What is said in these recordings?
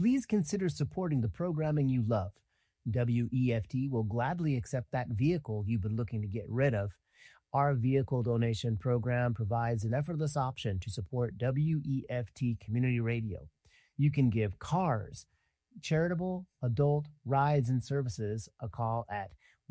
please consider supporting the programming you love. WEFT will gladly accept that vehicle you've been looking to get rid of. Our vehicle donation program provides an effortless option to support WEFT community radio. You can give cars, charitable, adult, rides, and services a call at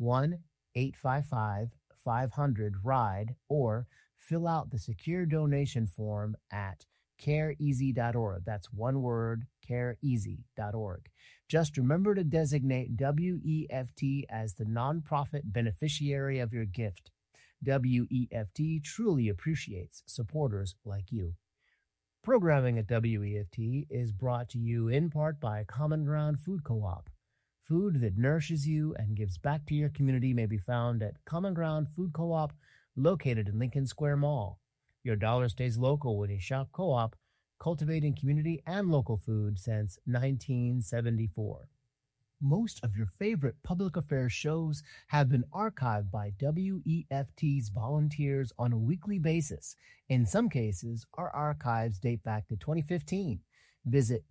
1-855-500-RIDE or fill out the secure donation form at careeasy.org. That's one word, careeasy.org. Just remember to designate WEFT as the nonprofit beneficiary of your gift. WEFT truly appreciates supporters like you. Programming at WEFT is brought to you in part by Common Ground Food Co-op. Food that nourishes you and gives back to your community may be found at Common Ground Food Co-op, located in Lincoln Square Mall. Your dollar stays local when you shop Co-op, cultivating community and local food since 1974. Most of your favorite public affairs shows have been archived by WEFT's volunteers on a weekly basis. In some cases, our archives date back to 2015. Visit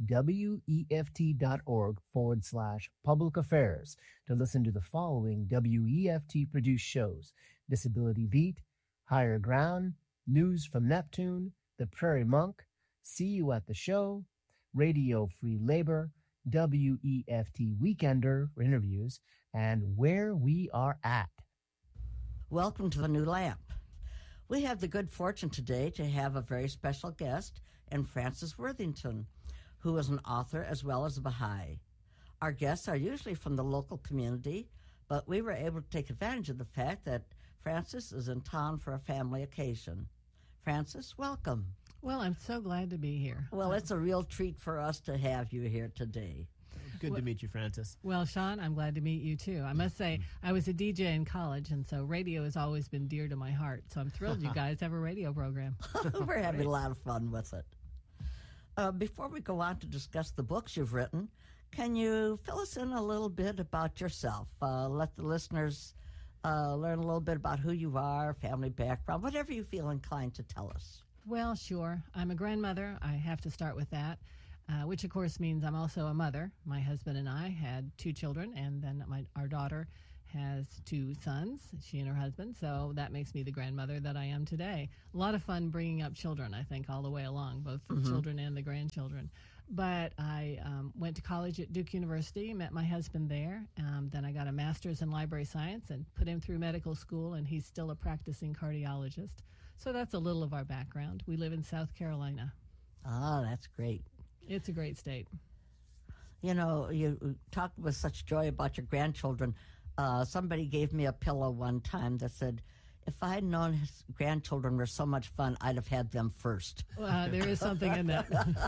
WEFT.org/public affairs to listen to the following WEFT produced shows: Disability Beat, Higher Ground, News from Neptune, The Prairie Monk, See You at the Show, Radio Free Labor, WEFT Weekender for interviews, and Where We Are At. Welcome to the New Lamp. We have the good fortune today to have a very special guest in Frances Worthington, who is an author as well as a Baha'i. Our guests are usually from the local community, but we were able to take advantage of the fact that Frances is in town for a family occasion. Frances, welcome. Well, I'm so glad to be here. Well, it's a real treat for us to have you here today. Good to meet you, Frances. Well, Sean, I'm glad to meet you, too. I must say, I was a DJ in college, and so radio has always been dear to my heart. So I'm thrilled you guys have a radio program. We're having a lot of fun with it. Before we go on to discuss the books you've written, can you fill us in a little bit about yourself? Let the listeners learn a little bit about who you are, family background, whatever you feel inclined to tell us. Well, sure. I'm a grandmother. I have to start with that, which, of course, means I'm also a mother. My husband and I had 2 children, and then our daughter has 2 sons, she and her husband, so that makes me the grandmother that I am today. A lot of fun bringing up children, I think, all the way along, both the children and the grandchildren. But I went to college at Duke University, met my husband there. Then I got a master's in library science and put him through medical school, and he's still a practicing cardiologist. So that's a little of our background. We live in South Carolina. Ah, that's great. It's a great state. You know, you talk with such joy about your grandchildren. Somebody gave me a pillow one time that said, if I had known his grandchildren were so much fun, I'd have had them first. There is something in that.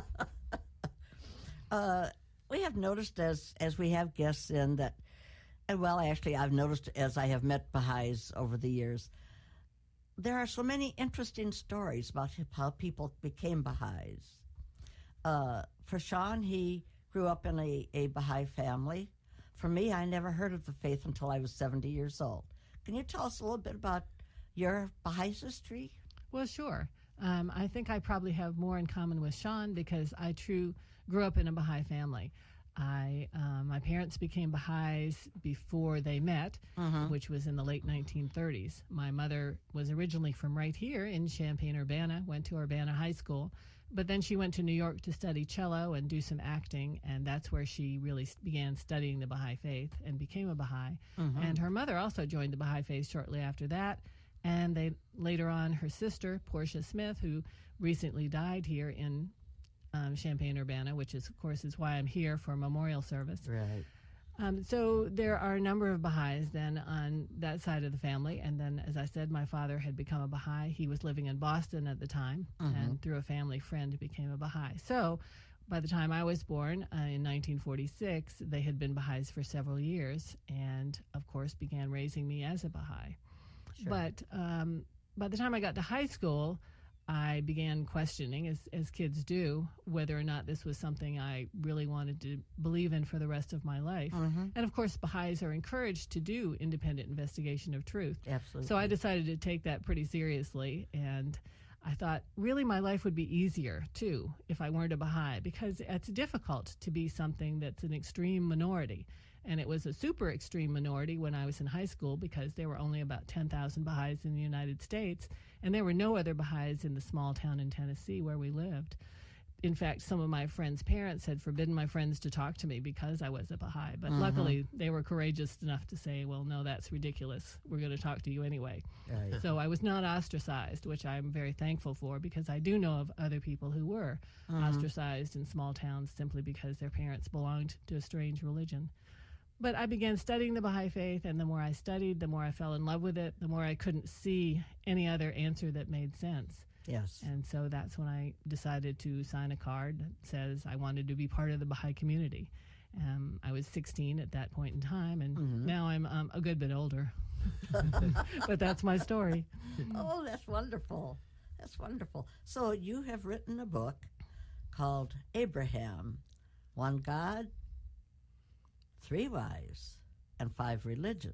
We have noticed as we have guests in that, and well, actually, I've noticed as I have met Baha'is over the years, there are so many interesting stories about how people became Baha'is. For Sean, he grew up in a Baha'i family. For me, I never heard of the faith until I was 70 years old. Can you tell us a little bit about your Baha'i history? Well, sure. I think I probably have more in common with Sean because I grew up in a Baha'i family. My parents became Baha'is before they met, which was in the late 1930s. My mother was originally from right here in Champaign-Urbana, went to Urbana High School, but then she went to New York to study cello and do some acting, and that's where she really began studying the Baha'i faith and became a Baha'i. And her mother also joined the Baha'i faith shortly after that, and later on her sister, Portia Smith, who recently died here in Champaign-Urbana, which is, of course, is why I'm here for a memorial service. Right. So there are a number of Baha'is then on that side of the family. And then, as I said, my father had become a Baha'i. He was living in Boston at the time, and through a family friend became a Baha'i. So by the time I was born in 1946, they had been Baha'is for several years and, of course, began raising me as a Baha'i. Sure. But by the time I got to high school, I began questioning, as kids do, whether or not this was something I really wanted to believe in for the rest of my life. And, of course, Baha'is are encouraged to do independent investigation of truth. Absolutely. So I decided to take that pretty seriously, and I thought, really, my life would be easier, too, if I weren't a Baha'i, because it's difficult to be something that's an extreme minority. And it was a super extreme minority when I was in high school, because there were only about 10,000 Baha'is in the United States, and there were no other Baha'is in the small town in Tennessee where we lived. In fact, some of my friends' parents had forbidden my friends to talk to me because I was a Baha'i. But luckily, they were courageous enough to say, well, no, that's ridiculous. We're going to talk to you anyway. Right. So I was not ostracized, which I'm very thankful for, because I do know of other people who were ostracized in small towns simply because their parents belonged to a strange religion. But I began studying the Baha'i faith, and the more I studied, the more I fell in love with it, the more I couldn't see any other answer that made sense. Yes. And so that's when I decided to sign a card that says I wanted to be part of the Baha'i community. I was 16 at that point in time, and now I'm a good bit older. But that's my story. Oh, that's wonderful. That's wonderful. So you have written a book called Abraham, One God, Three Wives, and Five Religions.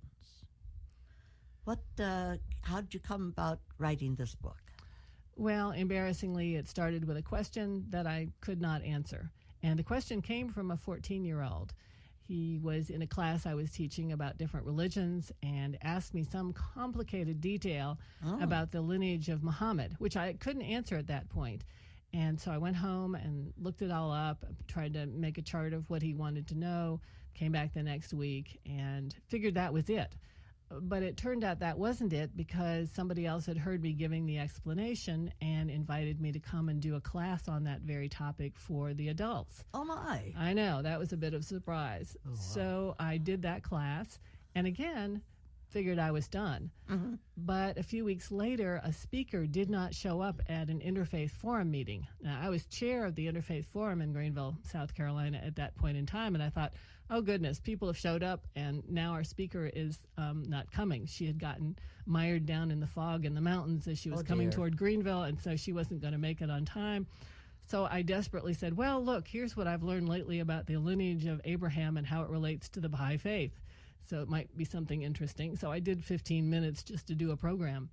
How did you come about writing this book? Well, embarrassingly, it started with a question that I could not answer. And the question came from a 14-year-old. He was in a class I was teaching about different religions and asked me some complicated detail about the lineage of Muhammad, which I couldn't answer at that point. And so I went home and looked it all up, tried to make a chart of what he wanted to know, came back the next week and figured that was it. But it turned out that wasn't it, because somebody else had heard me giving the explanation and invited me to come and do a class on that very topic for the adults. Oh, my. I know, that was a bit of a surprise. Oh, wow. So I did that class, and again, figured I was done. But a few weeks later, a speaker did not show up at an Interfaith Forum meeting. Now, I was chair of the Interfaith Forum in Greenville, South Carolina at that point in time, and I thought, oh, goodness, people have showed up, and now our speaker is not coming. She had gotten mired down in the fog in the mountains as she was coming toward Greenville, and so she wasn't going to make it on time. So I desperately said, well, look, here's what I've learned lately about the lineage of Abraham and how it relates to the Baha'i faith. So it might be something interesting. So I did 15 minutes just to do a program.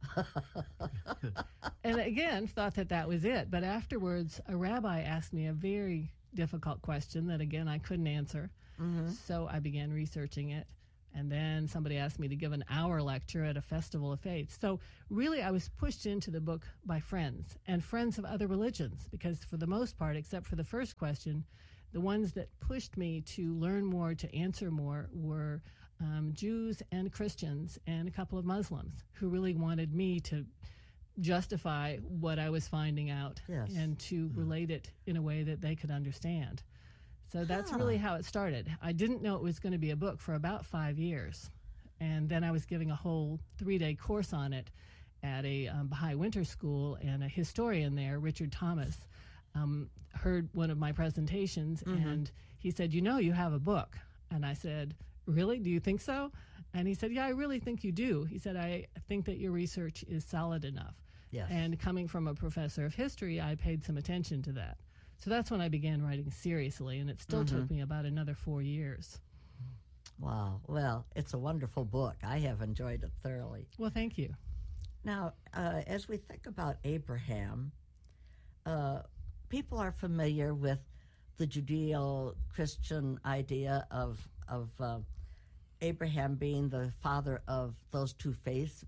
And again, thought that was it. But afterwards, a rabbi asked me a very difficult question that, again, I couldn't answer. So I began researching it. And then somebody asked me to give an hour lecture at a festival of faith. So really, I was pushed into the book by friends and friends of other religions, because for the most part, except for the first question, the ones that pushed me to learn more, to answer more, were Jews and Christians and a couple of Muslims who really wanted me to justify what I was finding out and to relate it in a way that they could understand. So that's really how it started. I didn't know it was going to be a book for about 5 years. And then I was giving a whole 3-day course on it at a Baha'i winter school, and a historian there, Richard Thomas, heard one of my presentations, and he said, you know, you have a book. And I said, really? Do you think so? And he said, yeah, I really think you do. He said, I think that your research is solid enough. Yes. And coming from a professor of history, I paid some attention to that. So that's when I began writing seriously, and it still took me about another 4 years. Wow. Well, it's a wonderful book. I have enjoyed it thoroughly. Well, thank you. Now, as we think about Abraham, people are familiar with the Judeo-Christian idea of Abraham being the father of those two faiths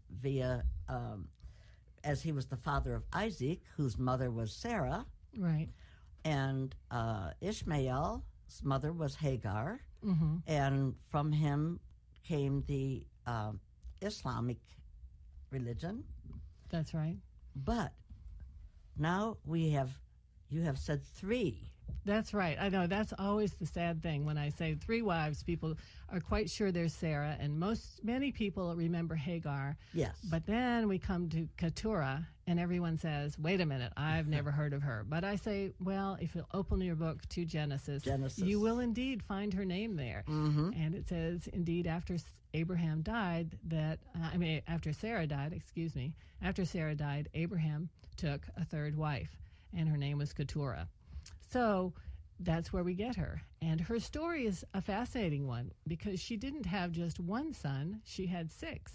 as he was the father of Isaac, whose mother was Sarah. Right. And Ishmael's mother was Hagar, and from him came the Islamic religion. That's right. But now you have said 3. That's right. I know that's always the sad thing. When I say 3 wives, people are quite sure there's Sarah, and many people remember Hagar. Yes. But then we come to Keturah, and everyone says, wait a minute, I've never heard of her. But I say, well, if you'll open your book to Genesis, you will indeed find her name there. And it says, indeed, after Abraham died, after Sarah died, Abraham took a 3rd wife, and her name was Keturah. So that's where we get her. And her story is a fascinating one, because she didn't have just one son, she had 6.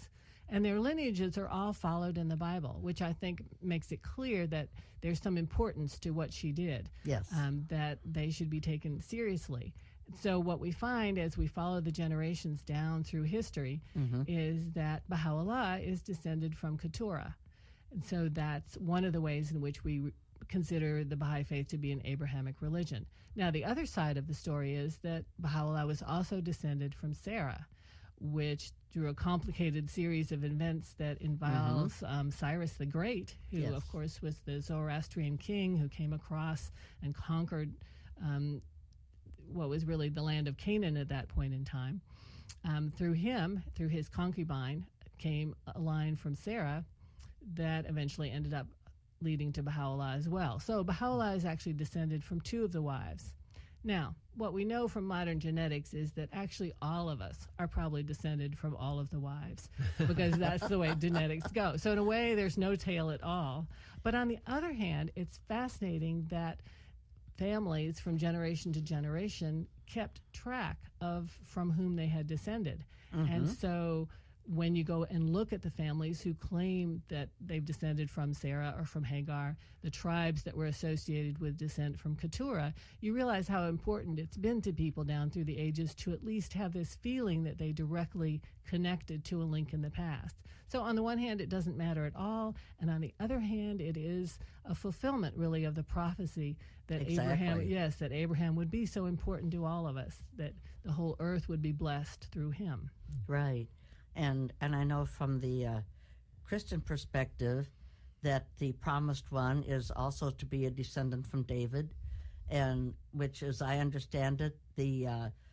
And their lineages are all followed in the Bible, which I think makes it clear that there's some importance to what she did. Yes. That they should be taken seriously. So what we find as we follow the generations down through history is that Baha'u'llah is descended from Keturah. And so that's one of the ways in which we consider the Baha'i faith to be an Abrahamic religion. Now, the other side of the story is that Baha'u'llah was also descended from Sarah, which through a complicated series of events that involves Cyrus the Great, who, Yes. of course, was the Zoroastrian king who came across and conquered what was really the land of Canaan at that point in time. Through him, through his concubine, came a line from Sarah that eventually ended up leading to Baha'u'llah as well. So Baha'u'llah is actually descended from two of the wives. Now, what we know from modern genetics is that actually all of us are probably descended from all of the wives, because that's the way genetics go. So in a way, there's no tail at all. But on the other hand, it's fascinating that families from generation to generation kept track of from whom they had descended. And so when you go and look at the families who claim that they've descended from Sarah or from Hagar, the tribes that were associated with descent from Keturah, you realize how important it's been to people down through the ages to at least have this feeling that they directly connected to a link in the past. So on the one hand, it doesn't matter at all, and on the other hand, it is a fulfillment, really, of the prophecy that that Abraham would be so important to all of us, that the whole earth would be blessed through him. Right. And I know from the Christian perspective that the promised one is also to be a descendant from David, and which, as I understand it, the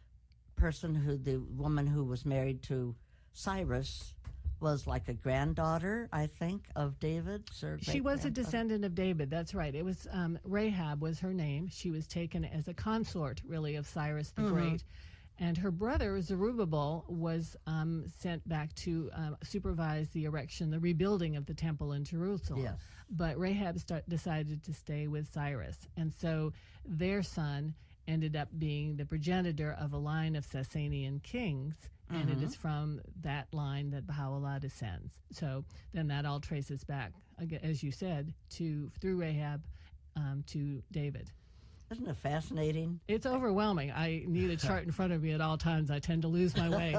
woman who was married to Cyrus was like a granddaughter, I think, of David. She was a descendant of David, that's right. It was Rahab was her name. She was taken as a consort, really, of Cyrus the Great. And her brother, Zerubbabel, was sent back to supervise the rebuilding of the temple in Jerusalem. Yes. But Rahab decided to stay with Cyrus. And so their son ended up being the progenitor of a line of Sasanian kings. And it is from that line that Baha'u'llah descends. So then that all traces back, as you said, through Rahab to David. Isn't it fascinating? It's overwhelming. I need a chart in front of me at all times. I tend to lose my way.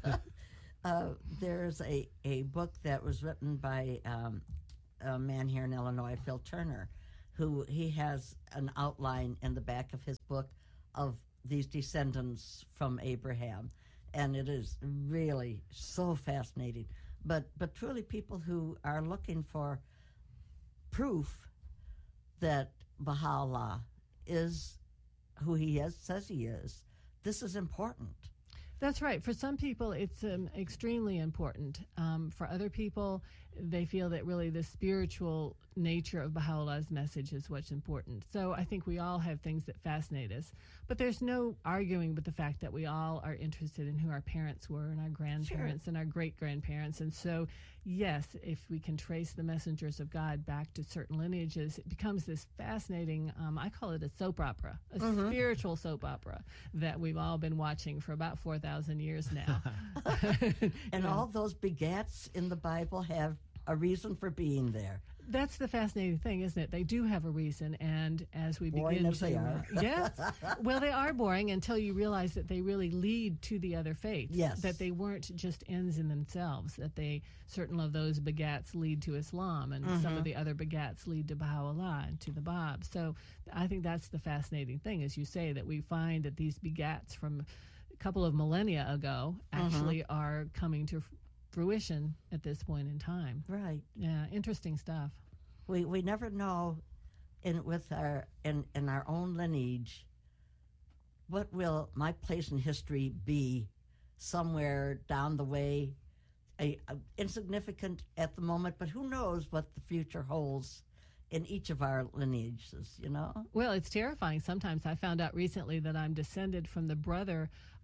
There's a book that was written by a man here in Illinois, Phil Turner, who he has an outline in the back of his book of these descendants from Abraham. And it is really so fascinating. But truly people who are looking for proof that Baha'u'llah is who he says he is, this is important. That's right. For some people, it's extremely important. For other people, they feel that really the spiritual nature of Baha'u'llah's message is what's important. So I think we all have things that fascinate us. But there's no arguing with the fact that we all are interested in who our parents were and our grandparents and our great-grandparents. And so, yes, if we can trace the messengers of God back to certain lineages, it becomes this fascinating, I call it a soap opera, a spiritual soap opera that we've all been watching for about 4,000 years now. And all those begats in the Bible have a reason for being there. That's the fascinating thing, isn't it? They do have a reason, and as we boring begin as they are. yes, well, they are boring until you realize that they really lead to the other faiths. Yes, that they weren't just ends in themselves. That certain of those begats lead to Islam, and some of the other begats lead to Baha'u'llah and to the Bab. So I think that's the fascinating thing, as you say, that we find that these begats from a couple of millennia ago actually are coming to fruition at this point in time. Right. Yeah, interesting stuff. We never know in our own lineage what will my place in history be somewhere down the way. Insignificant at the moment, but who knows what the future holds in each of our lineages, you know? Well, it's terrifying. Sometimes I found out recently that I'm descended from the brother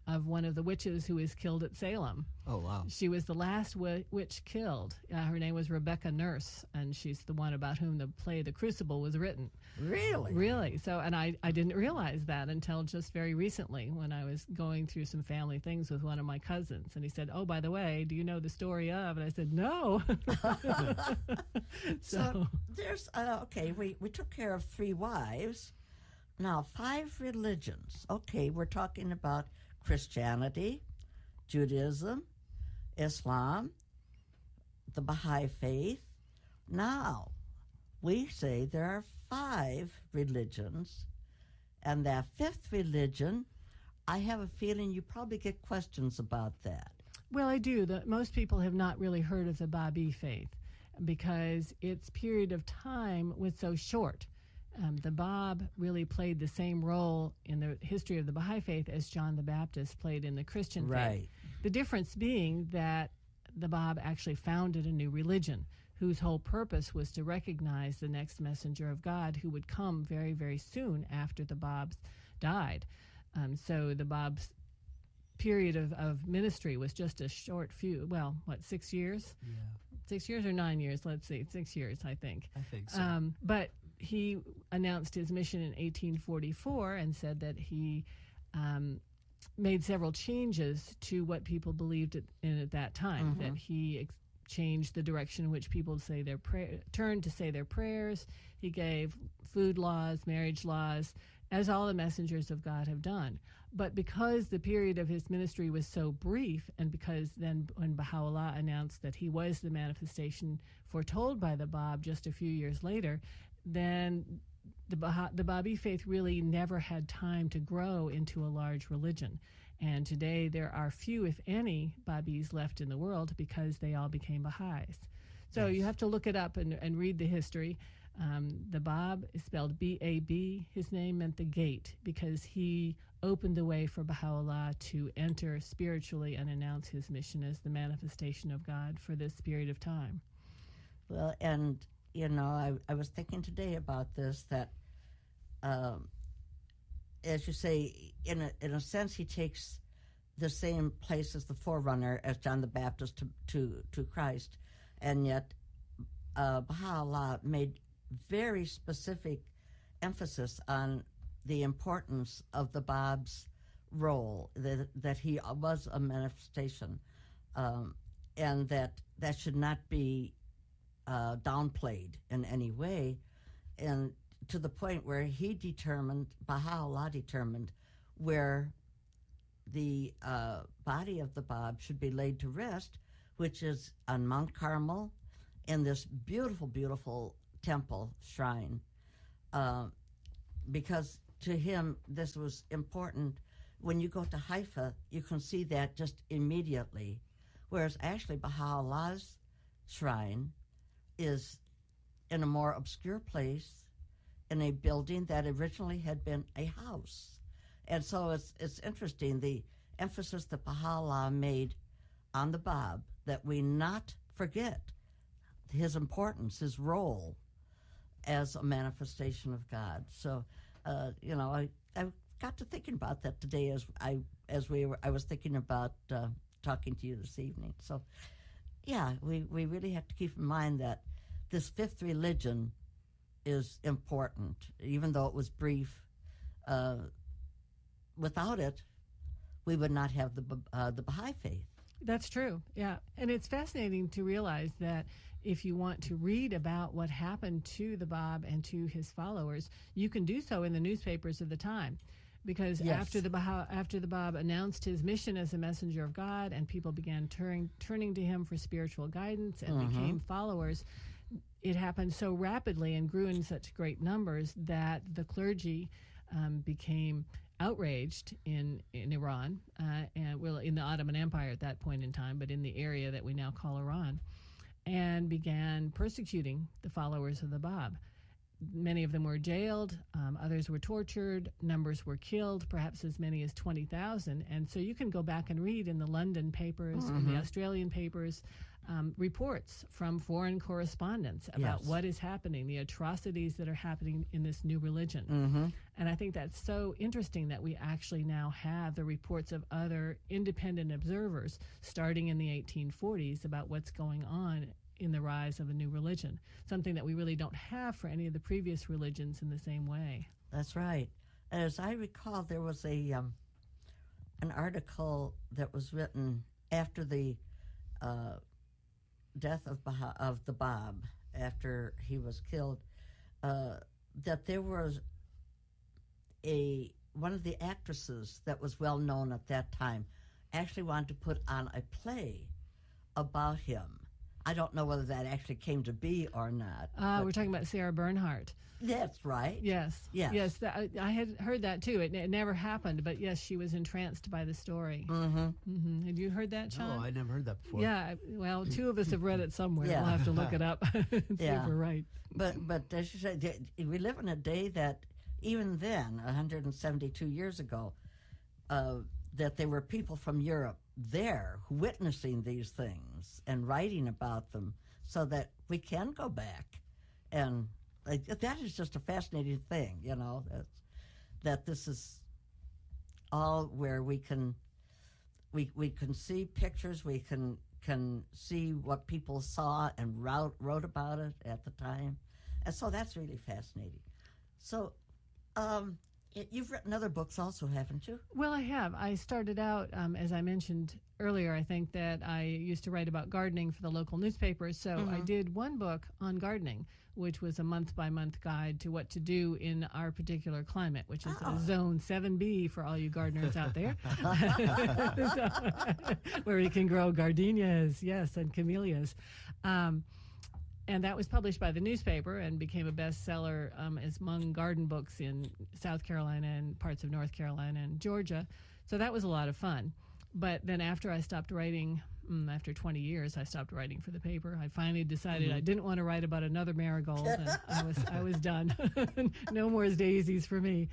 of one of the witches who was killed at Salem. Oh, wow. She was the last witch killed. Her name was Rebecca Nurse, and she's the one about whom the play The Crucible was written. Really? Really. So, and I didn't realize that until just very recently when I was going through some family things with one of my cousins. And he said, "Oh, by the way, do you know the story of?" And I said, "No." So there's, okay, we took care of 3 wives. Now, 5 religions. Okay, we're talking about Christianity, Judaism, Islam, the Baha'i faith. Now, we say there are 5 religions, and that 5th religion, I have a feeling you probably get questions about that. Well, I do. Most people have not really heard of the Babi faith because its period of time was so short. The Bab really played the same role in the history of the Baha'i faith as John the Baptist played in the Christian faith. Right. The difference being that the Bab actually founded a new religion whose whole purpose was to recognize the next messenger of God who would come very, very soon after the Babs died. So the Bab's period of ministry was just a short 6 years? Yeah, 6 years or 9 years? Let's see, 6 years, I think. I think so. But he announced his mission in 1844 and said that he made several changes to what people believed in at that time, that he changed the direction in which people say their turned to say their prayers. He gave food laws, marriage laws, as all the messengers of God have done. But because the period of his ministry was so brief, and because then when Baha'u'llah announced that he was the manifestation foretold by the Bab just a few years later, then the Babi faith really never had time to grow into a large religion. And today there are few, if any, Babis left in the world because they all became Baha'is. So you have to look it up and read the history. The Bab is spelled B-A-B. His name meant the gate because he opened the way for Baha'u'llah to enter spiritually and announce his mission as the manifestation of God for this period of time. Well, and, I was thinking today about this, that, as you say, in a sense, he takes the same place as the forerunner, as John the Baptist to Christ, and yet Baha'u'llah made very specific emphasis on the importance of the Bab's role, that he was a manifestation, and that should not be downplayed in any way, and to the point where Baha'u'llah determined where the body of the Bab should be laid to rest, which is on Mount Carmel in this beautiful, beautiful temple shrine, because to him this was important. When you go to Haifa, you can see that just immediately, whereas actually Baha'u'llah's shrine is in a more obscure place in a building that originally had been a house. And so it's interesting, the emphasis that Baha'u'llah made on the Bab, that we not forget his importance, his role as a manifestation of God. So, I got to thinking about that today I was thinking about talking to you this evening. So, yeah, we really have to keep in mind that this 5th religion is important, even though it was brief. Without it, we would not have the Baha'i faith. That's true, yeah. And it's fascinating to realize that if you want to read about what happened to the Bab and to his followers, you can do so in the newspapers of the time. Because after the Bab announced his mission as a messenger of God and people began turning to him for spiritual guidance and became followers, it happened so rapidly and grew in such great numbers that the clergy became outraged in Iran, and in the Ottoman Empire at that point in time, but in the area that we now call Iran, and began persecuting the followers of the Bab. Many of them were jailed, others were tortured, numbers were killed, perhaps as many as 20,000. And so you can go back and read in the London papers, in the Australian papers, reports from foreign correspondents about what is happening, the atrocities that are happening in this new religion. And I think that's so interesting that we actually now have the reports of other independent observers starting in the 1840s about what's going on in the rise of a new religion, something that we really don't have for any of the previous religions in the same way. That's right. As I recall, there was an article that was written after the death of the Bab, after he was killed, that there was one of the actresses that was well known at that time actually wanted to put on a play about him. I don't know whether that actually came to be or not. We're talking about Sarah Bernhardt. That's right. Yes. I had heard that too. It never happened, but yes, she was entranced by the story. Had you heard that, Sean? No, I never heard that before. Yeah. Well, two of us have read it somewhere. We'll have to look it up and see if we're right. But as you said, we live in a day that even then, 172 years ago, that there were people from Europe there witnessing these things and writing about them, so that we can go back and. That is just a fascinating thing, that this is all where we can see pictures, we can see what people saw and wrote about it at the time, and so that's really fascinating. So, you've written other books also, haven't you? Well, I have. I started out, as I mentioned earlier, I think that I used to write about gardening for the local newspapers, so I did one book on gardening, which was a month-by-month guide to what to do in our particular climate, which is a Zone 7B for all you gardeners out there, where we can grow gardenias, and camellias. And that was published by the newspaper and became a bestseller among garden books in South Carolina and parts of North Carolina and Georgia. So that was a lot of fun. But then after I stopped writing, after 20 years, I stopped writing for the paper. I finally decided I didn't want to write about another marigold, and I was done. No more daisies for me.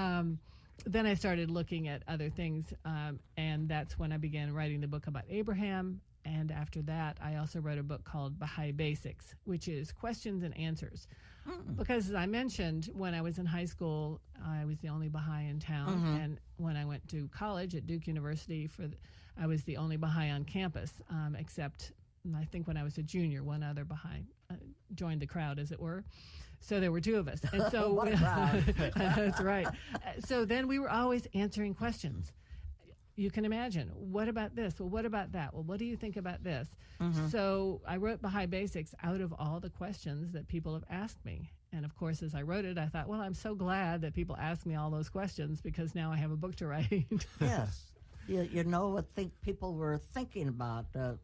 Then I started looking at other things, and that's when I began writing the book about Abraham. And after that, I also wrote a book called Baha'i Basics, which is questions and answers. Because as I mentioned, when I was in high school, I was the only Baha'i in town. And when I went to college at Duke University, I was the only Baha'i on campus, except I think when I was a junior, one other Baha'i joined the crowd, as it were. So there were two of us. And so what a crowd. That's right. So then we were always answering questions. You can imagine, what about this? Well, what about that? Well, what do you think about this? So I wrote Baha'i Basics out of all the questions that people have asked me. And of course, as I wrote it, I thought, well, I'm so glad that people asked me all those questions, because now I have a book to write. Yes. You know what people were thinking about.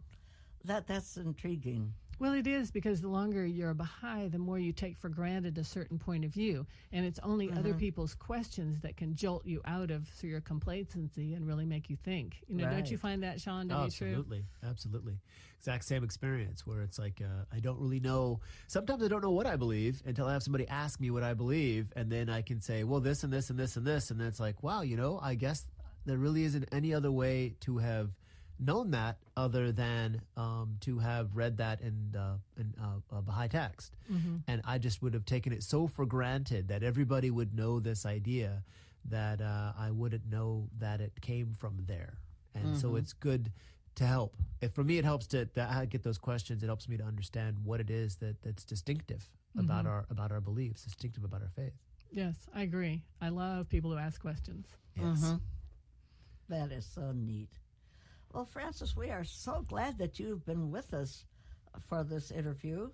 That's intriguing. Well, it is, because the longer you're a Baha'i, the more you take for granted a certain point of view. And it's only other people's questions that can jolt you out of your complacency and really make you think. Don't you find that, Sean, to be true? Absolutely. Exact same experience, where it's like, I don't really know. Sometimes I don't know what I believe until I have somebody ask me what I believe. And then I can say, well, this and this and this and this. And then it's like, wow, I guess there really isn't any other way to have known that other than to have read that in a Baha'i text. And I just would have taken it so for granted that everybody would know this idea that I wouldn't know that it came from there. And so it's good to help. For me, it helps to get those questions. It helps me to understand what it is that's distinctive about our beliefs, distinctive about our faith. Yes, I agree. I love people who ask questions. Yes. That is so neat. Well, Frances, we are so glad that you've been with us for this interview.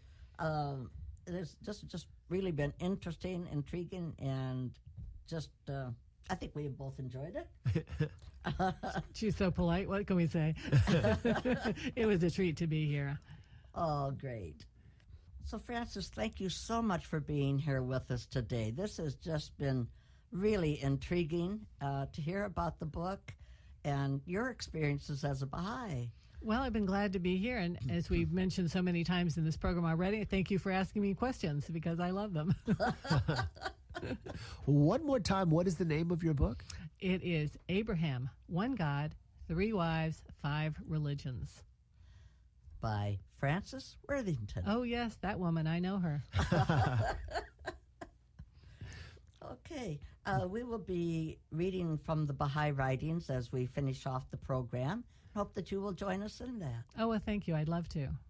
It's just really been interesting, intriguing, and just I think we have both enjoyed it. She's so polite. What can we say? It was a treat to be here. Oh, great. So, Frances, thank you so much for being here with us today. This has just been really intriguing to hear about the book and your experiences as a Baha'i. Well, I've been glad to be here, and as we've mentioned so many times in this program already, thank you for asking me questions, because I love them. One more time, what is the name of your book? It is Abraham, One God, Three Wives, Five Religions. by Frances Worthington. Oh, yes, that woman. I know her. Okay. We will be reading from the Baha'i writings as we finish off the program. Hope that you will join us in that. Oh, well, thank you. I'd love to.